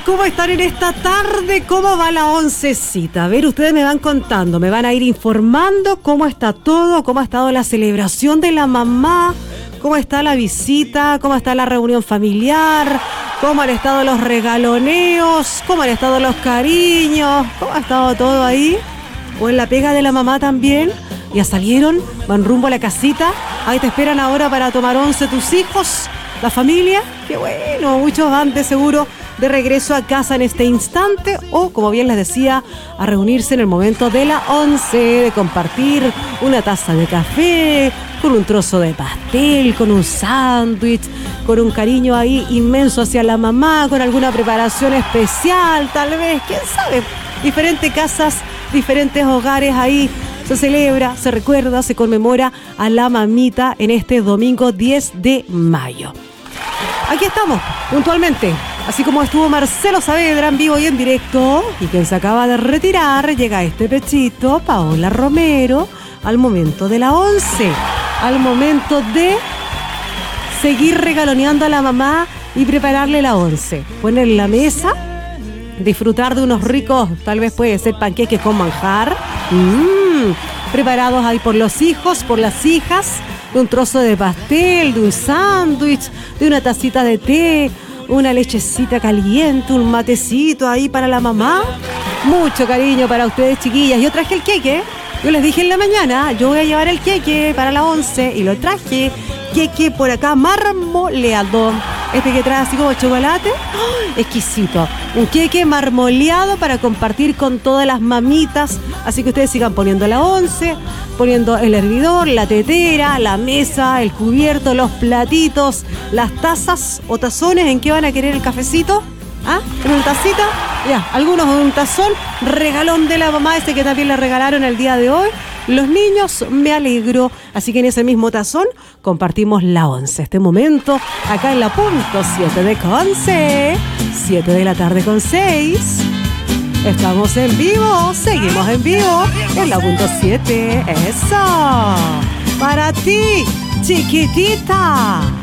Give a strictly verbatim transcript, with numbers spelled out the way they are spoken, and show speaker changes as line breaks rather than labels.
¿cómo están en esta tarde? ¿Cómo va la oncecita? A ver, ustedes me van contando, me van a ir informando cómo está todo, cómo ha estado la celebración de la mamá, cómo está la visita, cómo está la reunión familiar, cómo han estado los regaloneos, cómo han estado los cariños, cómo ha estado todo ahí. O en la pega de la mamá también. Ya salieron, van rumbo a la casita. Ahí te esperan ahora para tomar once tus hijos, la familia. Qué bueno, muchos van de seguro de regreso a casa en este instante o, como bien les decía, a reunirse en el momento de la once, de compartir una taza de café, con un trozo de pastel, con un sándwich, con un cariño ahí inmenso hacia la mamá, con alguna preparación especial, tal vez, quién sabe. Diferentes casas, diferentes hogares ahí. Se celebra, se recuerda, se conmemora a la mamita en este domingo diez de mayo. Aquí estamos, puntualmente. Así como estuvo Marcelo Saavedra en vivo y en directo, y quien se acaba de retirar, llega este pechito, Paola Romero, al momento de la once, al momento de seguir regaloneando a la mamá y prepararle la once. Poner la mesa, disfrutar de unos ricos, tal vez puede ser panqueques con manjar, mmm, preparados ahí por los hijos, por las hijas, de un trozo de pastel, de un sándwich, de una tacita de té, una lechecita caliente, un matecito ahí para la mamá. Mucho cariño para ustedes, chiquillas. Yo traje el queque. Yo les dije en la mañana, yo voy a llevar el queque para la once y lo traje. Queque por acá marmoleado. Este que trae así como chocolate, ¡oh!, exquisito. Un queque marmoleado para compartir con todas las mamitas. Así que ustedes sigan poniendo la once, poniendo el hervidor, la tetera, la mesa, el cubierto, los platitos, las tazas o tazones. ¿En qué van a querer el cafecito? ¿Ah? ¿En una tacita? Ya, algunos en un tazón. Regalón de la mamá, ese que también le regalaron el día de hoy. Los niños, me alegro. Así que en ese mismo tazón compartimos la once. Este momento, acá en la punto siete de Conce. siete de la tarde con seis. Estamos en vivo, seguimos en vivo en la punto siete. Eso. Para ti, chiquitita.